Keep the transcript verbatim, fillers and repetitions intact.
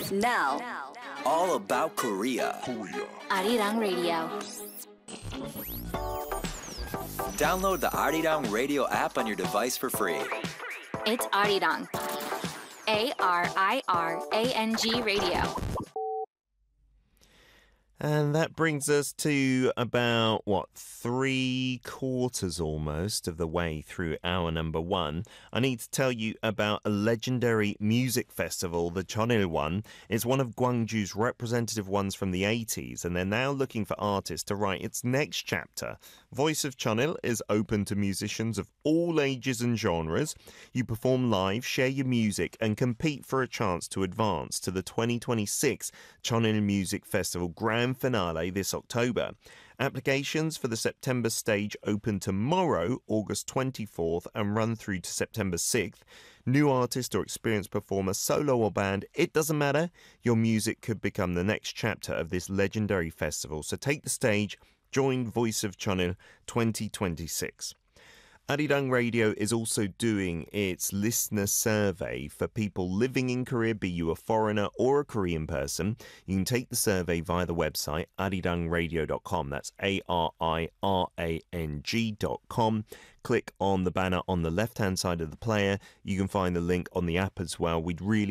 Now, all about Korea. Arirang Radio. Download the Arirang Radio app on your device for free. It's Arirang. A R I R A N G Radio. And that brings us to about, what, three quarters almost of the way through hour number one. I need to tell you about a legendary music festival, the Cheonil one. It's one of Gwangju's representative ones from the eighties, and they're now looking for artists to write its next chapter. Voice of Cheonil is open to musicians of all ages and genres. You perform live, share your music, and compete for a chance to advance to the twenty twenty-six Cheonil Music Festival Grand Finale this October. Applications for the September stage open tomorrow, August twenty-fourth, and run through to September sixth. New artist or experienced performer, solo or band, it doesn't matter. Your music could become the next chapter of this legendary festival. So take the stage, join Voice of Cheonil twenty twenty-six. Arirang Radio is also doing its listener survey for people living in Korea, be you a foreigner or a Korean person. You can take the survey via the website arirang radio dot com. That's A R I R A N G dot com. Click on the banner on the left-hand side of the player. You can find the link on the app as well. We'd really